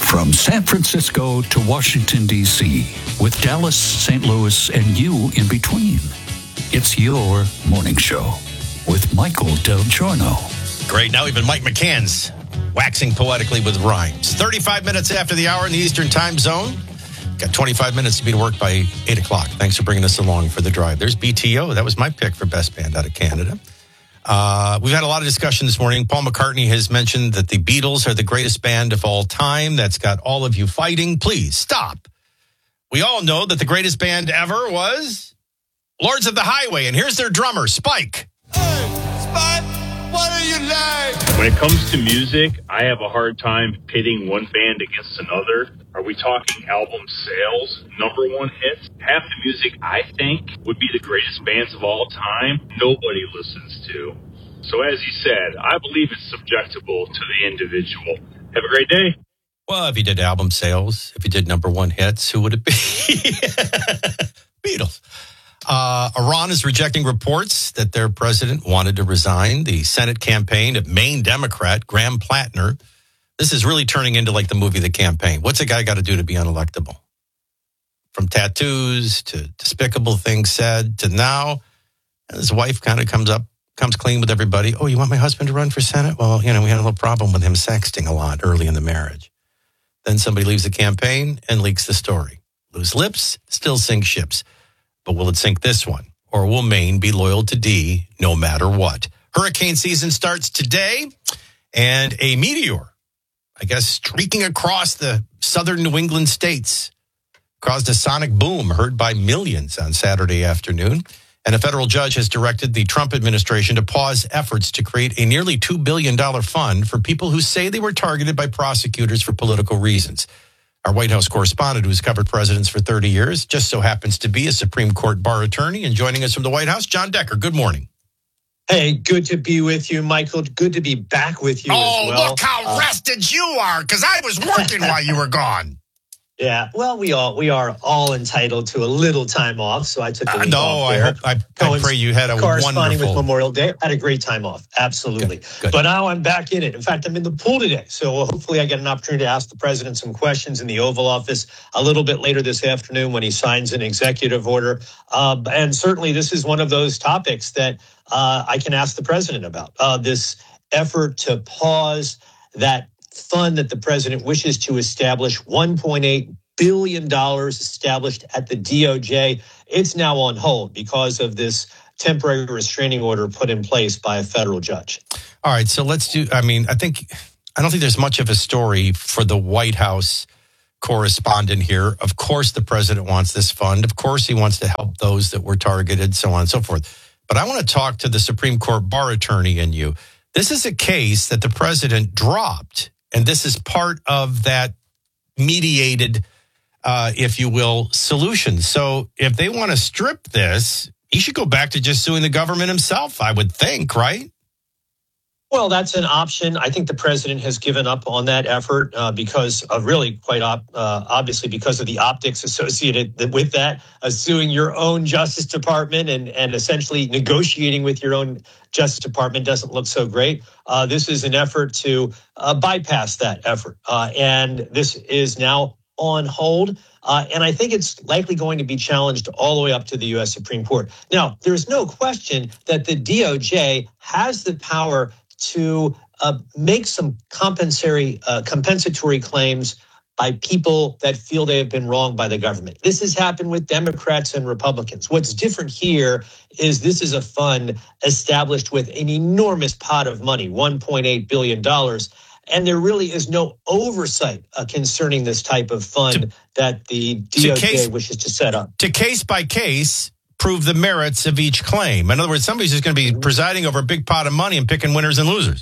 From San Francisco to Washington, D.C., with Dallas, St. Louis, and you in between. It's your morning show with Michael Del Giorno. Great. Now even Mike McCann's waxing poetically with rhymes. 35 minutes after the hour in the Eastern time zone. Got 25 minutes to be to work by 8 o'clock. Thanks for bringing us along for the drive. There's BTO. That was my pick for best band out of Canada. We've had a lot of discussion this morning. Paul McCartney has mentioned that the Beatles are the greatest band of all time. That's got all of you fighting. Please stop. We all know that the greatest band ever was Lords of the Highway. And here's their drummer, Spike. Hey, Spike, what are you like? When it comes to music, I have a hard time pitting one band against another. Are we talking album sales, number one hits? Half the music, I think, would be the greatest bands of all time, nobody listens to. So as you said, I believe it's subjectable to the individual. Have a great day. Well, if you did album sales, if you did number one hits, who would it be? Beatles. Iran is rejecting reports that their president wanted to resign. The Senate campaign of Maine Democrat Graham Plattner. This is really turning into like the movie The Campaign. What's a guy got to do to be unelectable? From tattoos to despicable things said to now, his wife kind of comes clean with everybody. Oh, you want my husband to run for Senate? Well, we had a little problem with him sexting a lot early in the marriage. Then somebody leaves the campaign and leaks the story. Loose lips, still sink ships. But will it sink this one? Or will Maine be loyal to D no matter what? Hurricane season starts today, and a meteor, I guess, streaking across the southern New England states caused a sonic boom heard by millions on Saturday afternoon. And a federal judge has directed the Trump administration to pause efforts to create a nearly $2 billion fund for people who say they were targeted by prosecutors for political reasons. Our White House correspondent, who's covered presidents for 30 years, just so happens to be a Supreme Court bar attorney. And joining us from the White House, John Decker. Good morning. Hey, good to be with you, Michael. Good to be back with you as well. Oh, look how rested you are, because I was working while you were gone. Yeah, well, we are all entitled to a little time off, so I took a week off there. I pray you had a corresponding wonderful... with Memorial Day. I had a great time off, absolutely. Good. But now I'm back in it. In fact, I'm in the pool today, so hopefully I get an opportunity to ask the president some questions in the Oval Office a little bit later this afternoon when he signs an executive order. And certainly this is one of those topics that I can ask the president about, this effort to pause that fund that the president wishes to establish, $1.8 billion established at the DOJ. It's now on hold because of this temporary restraining order put in place by a federal judge. All right, so let's do, I don't think there's much of a story for the White House correspondent here. Of course, the president wants this fund. Of course, he wants to help those that were targeted, so on and so forth. But I want to talk to the Supreme Court bar attorney in you. This is a case that the president dropped. And this is part of that mediated, if you will, solution. So if they want to strip this, he should go back to just suing the government himself, I would think, right? Well, that's an option. I think the president has given up on that effort because of really quite obviously because of the optics associated with that, suing your own Justice Department and essentially negotiating with your own Justice Department doesn't look so great. This is an effort to bypass that effort. And this is now on hold. And I think it's likely going to be challenged all the way up to the U.S. Supreme Court. Now, there's no question that the DOJ has the power to make some compensatory claims by people that feel they have been wronged by the government. This has happened with Democrats and Republicans. What's different here is this is a fund established with an enormous pot of money, $1.8 billion. And there really is no oversight concerning this type of fund that the DOJ wishes to set up. To case by case, prove the merits of each claim. In other words, somebody's just going to be presiding over a big pot of money and picking winners and losers.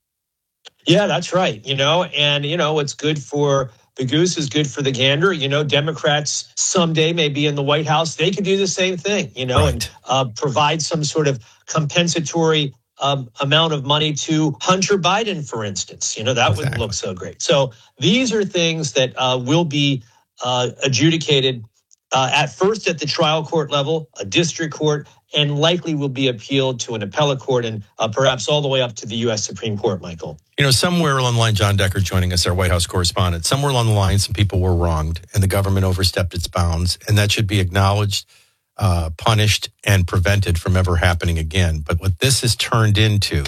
Yeah, that's right. What's good for the goose is good for the gander. Democrats someday may be in the White House. They could do the same thing, right. And provide some sort of compensatory amount of money to Hunter Biden, for instance. That wouldn't look so great. So these are things that will be adjudicated at first at the trial court level, a district court, and likely will be appealed to an appellate court and perhaps all the way up to the U.S. Supreme Court, Michael. You know, somewhere along the line, John Decker joining us, our White House correspondent, somewhere along the line, some people were wronged and the government overstepped its bounds, and that should be acknowledged, punished, and prevented from ever happening again. But what this has turned into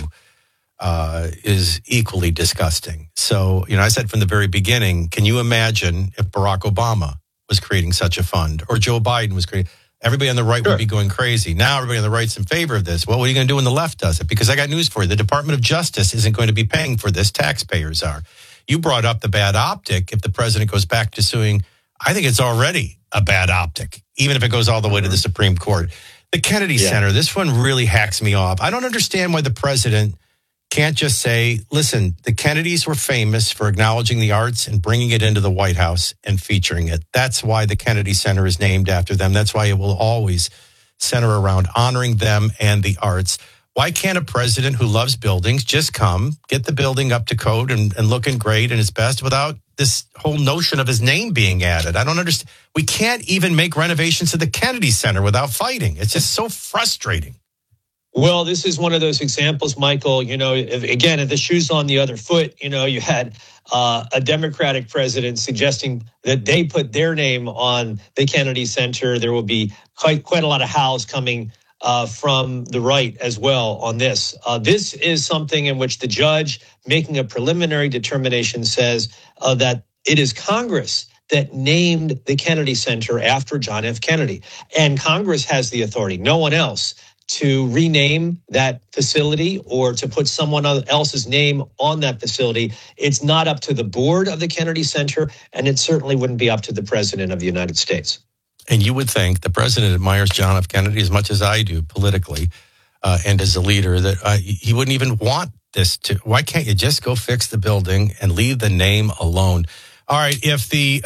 is equally disgusting. So, you know, I said from the very beginning, can you imagine if Barack Obama was creating such a fund or Joe Biden was creating? Everybody on the right would be going crazy. Now everybody on the right's in favor of this. Well, what are you going to do when the left does it? Because I got news for you. The Department of Justice isn't going to be paying for this. Taxpayers are. You brought up the bad optic. If the president goes back to suing, I think it's already a bad optic, even if it goes all the way to the Supreme Court. The Kennedy Center, this one really hacks me off. I don't understand why the president can't just say, listen, the Kennedys were famous for acknowledging the arts and bringing it into the White House and featuring it. That's why the Kennedy Center is named after them. That's why it will always center around honoring them and the arts. Why can't a president who loves buildings just come, get the building up to code and looking great and its best without this whole notion of his name being added? I don't understand. We can't even make renovations to the Kennedy Center without fighting. It's just so frustrating. Well, this is one of those examples, Michael. You know, again, if the shoe's on the other foot, you know, you had a Democratic president suggesting that they put their name on the Kennedy Center. There will be quite a lot of howls coming from the right as well on this. This is something in which the judge making a preliminary determination says that it is Congress that named the Kennedy Center after John F. Kennedy. And Congress has the authority, no one else, to rename that facility or to put someone else's name on that facility. It's not up to the board of the Kennedy Center, and it certainly wouldn't be up to the president of the United States. And you would think the president admires John F. Kennedy as much as I do politically and as a leader, that he wouldn't even want this to. Why can't you just go fix the building and leave the name alone? All right, if the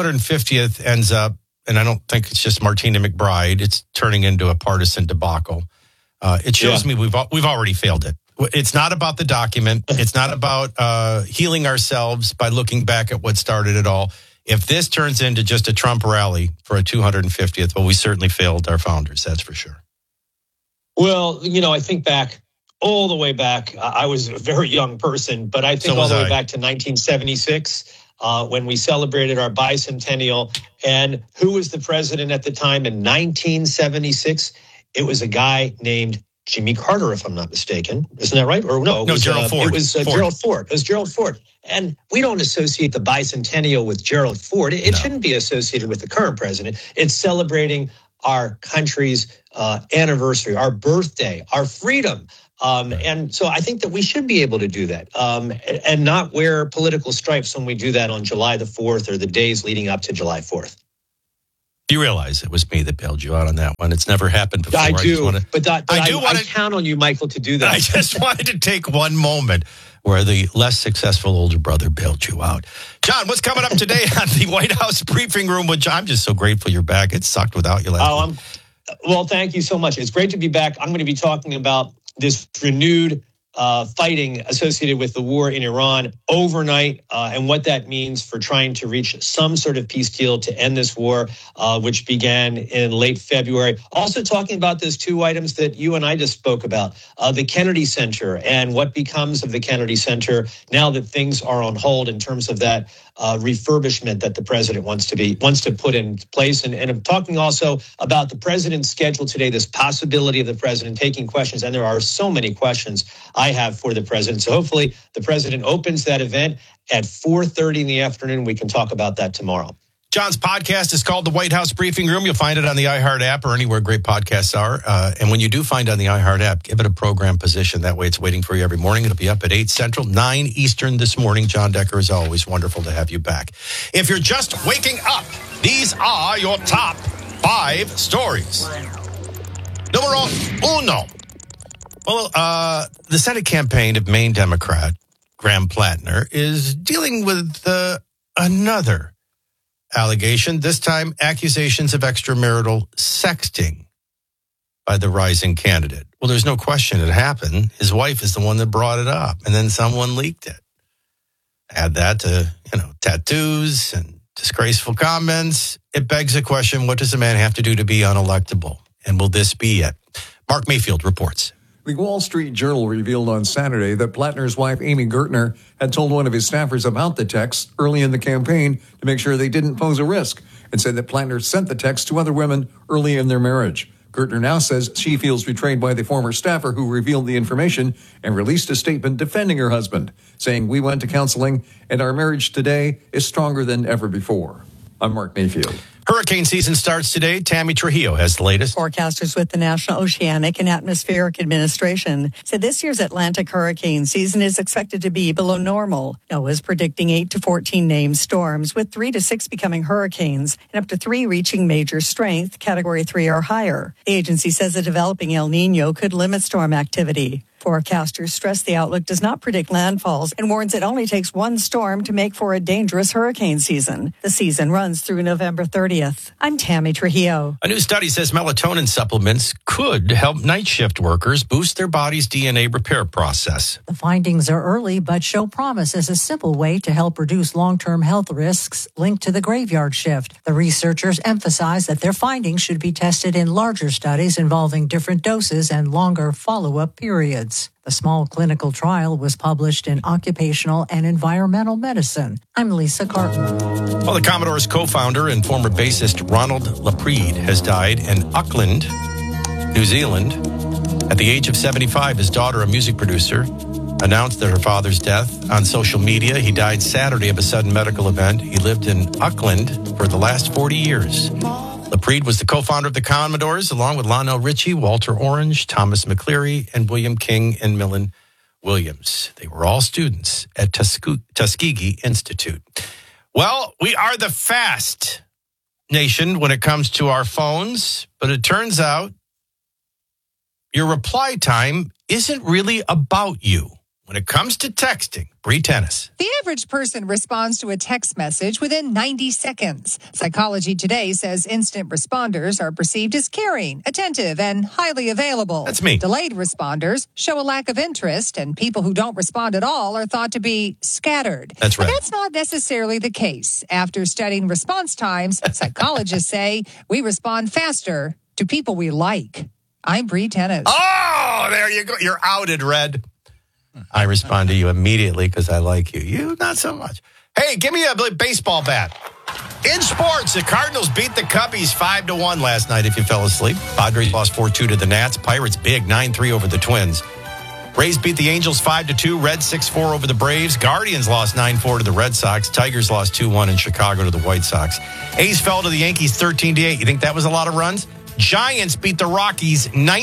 250th ends up, and I don't think it's just Martina McBride, it's turning into a partisan debacle. It shows me we've already failed it. It's not about the document. It's not about healing ourselves by looking back at what started it all. If this turns into just a Trump rally for a 250th, well, we certainly failed our founders, that's for sure. Well, you know, I think back, all the way back, I was a very young person, but I think all the way back to 1976, when we celebrated our bicentennial. And who was the president at the time in 1976? It was a guy named Jimmy Carter, if I'm not mistaken. Isn't that right? Or no, Gerald Ford. It was Gerald Ford. It was Gerald Ford. And we don't associate the bicentennial with Gerald Ford. It shouldn't be associated with the current president. It's celebrating our country's anniversary, our birthday, our freedom. And so I think that we should be able to do that and not wear political stripes when we do that on July the 4th or the days leading up to July 4th. You realize it was me that bailed you out on that one. It's never happened before. I do, I count on you, Michael, to do that. I just wanted to take one moment where the less successful older brother bailed you out. John, what's coming up today on the White House briefing room? Which I'm just so grateful you're back. It sucked without you last week. Well, thank you so much. It's great to be back. I'm going to be talking about this renewed fighting associated with the war in Iran overnight and what that means for trying to reach some sort of peace deal to end this war, which began in late February. Also talking about those two items that you and I just spoke about, the Kennedy Center and what becomes of the Kennedy Center now that things are on hold in terms of that refurbishment that the president wants to put in place. And I'm talking also about the president's schedule today, this possibility of the president taking questions. And there are so many questions I have for the president. So hopefully the president opens that event at 4:30 in the afternoon. We can talk about that tomorrow. John's podcast is called The White House Briefing Room. You'll find it on the iHeart app or anywhere great podcasts are. And when you do find it on the iHeart app, give it a program position. That way it's waiting for you every morning. It'll be up at 8 Central, 9 Eastern this morning. John Decker, is always wonderful to have you back. If you're just waking up, these are your top 5 stories. Numero uno. Well, the Senate campaign of Maine Democrat Graham Plattner is dealing with another allegation, this time accusations of extramarital sexting by the rising candidate. Well, there's no question it happened. His wife is the one that brought it up, and then someone leaked it. Add that to, tattoos and disgraceful comments. It begs the question, what does a man have to do to be unelectable? And will this be it? Mark Mayfield reports. The Wall Street Journal revealed on Saturday that Plattner's wife, Amy Gertner, had told one of his staffers about the text early in the campaign to make sure they didn't pose a risk, and said that Plattner sent the text to other women early in their marriage. Gertner now says she feels betrayed by the former staffer who revealed the information and released a statement defending her husband, saying, "We went to counseling and our marriage today is stronger than ever before." I'm Mark Mayfield. Hurricane season starts today. Tammy Trujillo has the latest. Forecasters with the National Oceanic and Atmospheric Administration said this year's Atlantic hurricane season is expected to be below normal. NOAA is predicting 8 to 14 named storms, with 3 to 6 becoming hurricanes and up to 3 reaching major strength, Category 3 or higher. The agency says a developing El Nino could limit storm activity. Forecasters stress the outlook does not predict landfalls and warns it only takes one storm to make for a dangerous hurricane season. The season runs through November 30th. I'm Tammy Trujillo. A new study says melatonin supplements could help night shift workers boost their body's DNA repair process. The findings are early but show promise as a simple way to help reduce long-term health risks linked to the graveyard shift. The researchers emphasize that their findings should be tested in larger studies involving different doses and longer follow-up periods. The small clinical trial was published in Occupational and Environmental Medicine. I'm Lisa Carton. Well, the Commodore's co-founder and former bassist Ronald Laprede has died in Auckland, New Zealand. At the age of 75, his daughter, a music producer, announced that her father's death on social media. He died Saturday of a sudden medical event. He lived in Auckland for the last 40 years. Laprede was the co-founder of the Commodores, along with Lionel Richie, Walter Orange, Thomas McCleary, and William King and Millen Williams. They were all students at Tuskegee Institute. Well, we are the fast nation when it comes to our phones, but it turns out your reply time isn't really about you. When it comes to texting, Bree Tennis. The average person responds to a text message within 90 seconds. Psychology Today says instant responders are perceived as caring, attentive, and highly available. That's me. Delayed responders show a lack of interest, and people who don't respond at all are thought to be scattered. That's right. But that's not necessarily the case. After studying response times, psychologists say we respond faster to people we like. I'm Bree Tennis. Oh, there you go. You're outed, Red. I respond to you immediately because I like you. You, not so much. Hey, give me a baseball bat. In sports, the Cardinals beat the Cubbies 5-1 last night if you fell asleep. Padres lost 4-2 to the Nats. Pirates big 9-3 over the Twins. Rays beat the Angels 5-2. Reds 6-4 over the Braves. Guardians lost 9-4 to the Red Sox. Tigers lost 2-1 in Chicago to the White Sox. A's fell to the Yankees 13-8. You think that was a lot of runs? Giants beat the Rockies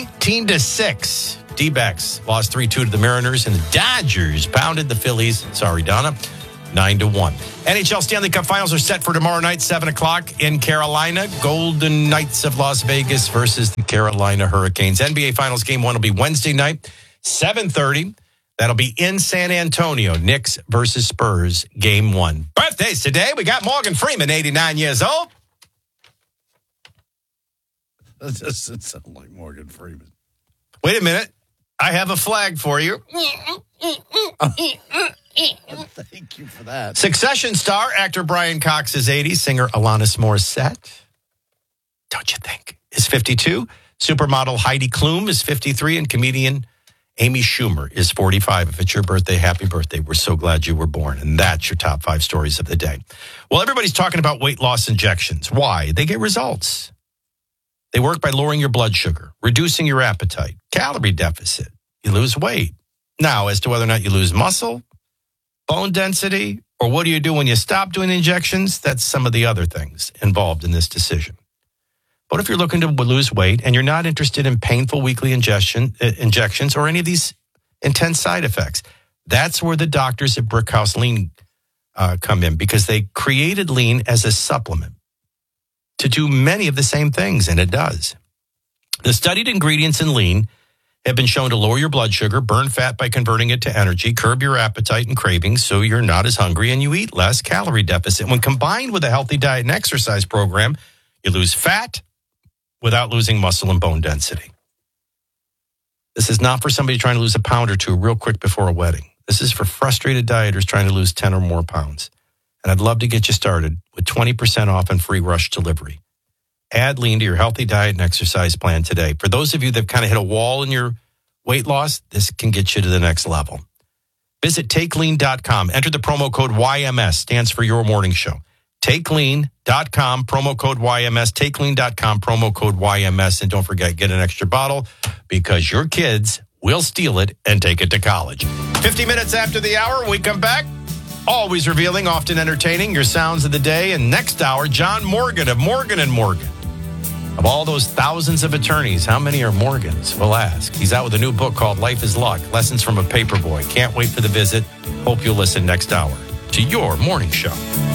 19-6. D-backs lost 3-2 to the Mariners, and the Dodgers pounded the Phillies. Sorry, Donna. 9-1. NHL Stanley Cup Finals are set for tomorrow night, 7 o'clock in Carolina. Golden Knights of Las Vegas versus the Carolina Hurricanes. NBA Finals Game 1 will be Wednesday night, 7:30. That'll be in San Antonio. Knicks versus Spurs, Game 1. Birthdays today. We got Morgan Freeman, 89 years old. That doesn't sound like Morgan Freeman. Wait a minute. I have a flag for you. Thank you for that. Succession star, actor Brian Cox is 80. Singer Alanis Morissette, don't you think, is 52. Supermodel Heidi Klum is 53. And comedian Amy Schumer is 45. If it's your birthday, happy birthday. We're so glad you were born. And that's your top 5 stories of the day. Well, everybody's talking about weight loss injections. Why? They get results. They work by lowering your blood sugar, reducing your appetite, calorie deficit. You lose weight. Now, as to whether or not you lose muscle, bone density, or what do you do when you stop doing the injections, that's some of the other things involved in this decision. But if you're looking to lose weight and you're not interested in painful weekly injections or any of these intense side effects, that's where the doctors at Brickhouse Lean come in, because they created lean as a supplement to do many of the same things, and it does. The studied ingredients in lean have been shown to lower your blood sugar, burn fat by converting it to energy, curb your appetite and cravings so you're not as hungry and you eat less, calorie deficit. When combined with a healthy diet and exercise program, you lose fat without losing muscle and bone density. This is not for somebody trying to lose a pound or two real quick before a wedding. This is for frustrated dieters trying to lose 10 or more pounds. And I'd love to get you started with 20% off and free rush delivery. Add lean to your healthy diet and exercise plan today. For those of you that kind of hit a wall in your weight loss, this can get you to the next level. Visit TakeLean.com. Enter the promo code YMS, stands for Your Morning Show. TakeLean.com, promo code YMS. TakeLean.com, promo code YMS. And don't forget, get an extra bottle because your kids will steal it and take it to college. 50 minutes after the hour, we come back. Always revealing, often entertaining, your sounds of the day. And next hour, John Morgan of Morgan & Morgan. Of all those thousands of attorneys, how many are Morgans? We'll ask. He's out with a new book called Life is Luck, Lessons from a Paperboy. Can't wait for the visit. Hope you'll listen next hour to Your Morning Show.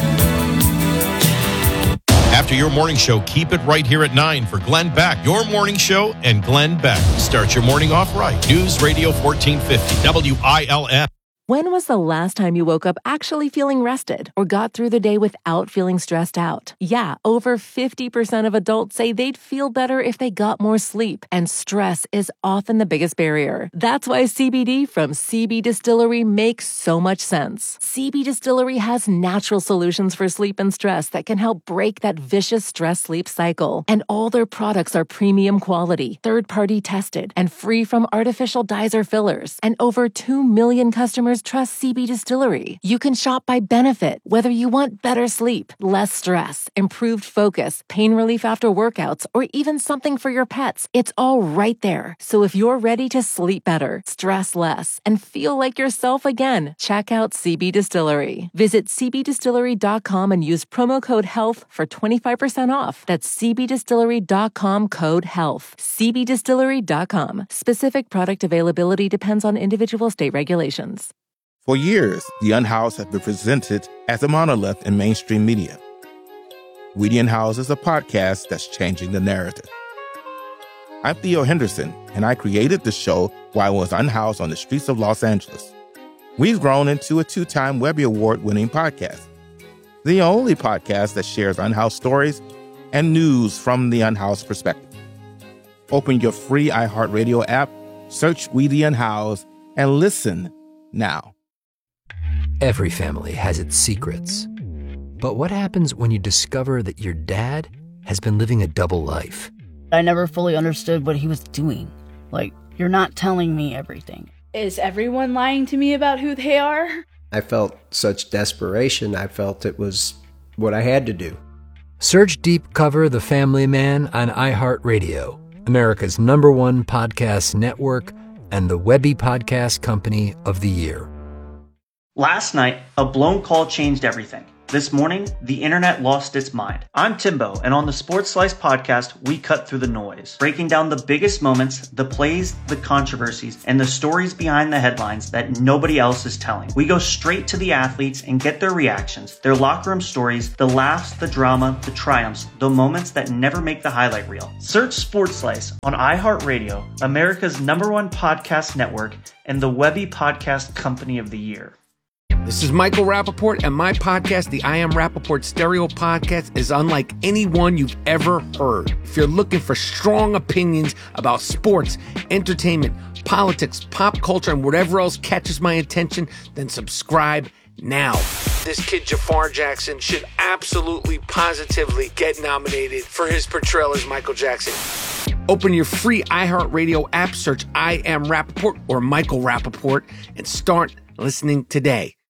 After Your Morning Show, keep it right here at 9 for Glenn Beck. Your Morning Show and Glenn Beck. Start your morning off right. News Radio 1450, WILM. When was the last time you woke up actually feeling rested or got through the day without feeling stressed out? Yeah, over 50% of adults say they'd feel better if they got more sleep, and stress is often the biggest barrier. That's why CBD from CB Distillery makes so much sense. CB Distillery has natural solutions for sleep and stress that can help break that vicious stress-sleep cycle. And all their products are premium quality, third-party tested, and free from artificial dyes or fillers. And over 2 million customers trust CB Distillery. You can shop by benefit, whether you want better sleep, less stress, improved focus, pain relief after workouts, or even something for your pets. It's all right there. So if you're ready to sleep better, stress less, and feel like yourself again, check out CB Distillery. Visit cbdistillery.com and use promo code HEALTH for 25% off. That's cbdistillery.com, code HEALTH. cbdistillery.com. Specific product availability depends on individual state regulations. For years, The Unhoused has been presented as a monolith in mainstream media. We the Unhoused is a podcast that's changing the narrative. I'm Theo Henderson, and I created the show while I was unhoused on the streets of Los Angeles. We've grown into a 2-time Webby Award-winning podcast, the only podcast that shares unhoused stories and news from the unhoused perspective. Open your free iHeartRadio app, search We the Unhoused, and listen now. Every family has its secrets. But what happens when you discover that your dad has been living a double life? I never fully understood what he was doing. Like, you're not telling me everything. Is everyone lying to me about who they are? I felt such desperation. I felt it was what I had to do. Search Deep Cover The Family Man on iHeartRadio, America's #1 podcast network and the Webby Podcast Company of the Year. Last night, a blown call changed everything. This morning, the internet lost its mind. I'm Timbo, and on the Sports Slice podcast, we cut through the noise, breaking down the biggest moments, the plays, the controversies, and the stories behind the headlines that nobody else is telling. We go straight to the athletes and get their reactions, their locker room stories, the laughs, the drama, the triumphs, the moments that never make the highlight reel. Search Sports Slice on iHeartRadio, America's #1 podcast network, and the Webby Podcast Company of the Year. This is Michael Rappaport, and my podcast, the I Am Rappaport Stereo Podcast, is unlike any one you've ever heard. If you're looking for strong opinions about sports, entertainment, politics, pop culture, and whatever else catches my attention, then subscribe now. This kid, Jafar Jackson, should absolutely, positively get nominated for his portrayal as Michael Jackson. Open your free iHeartRadio app, search I Am Rappaport or Michael Rappaport, and start listening today.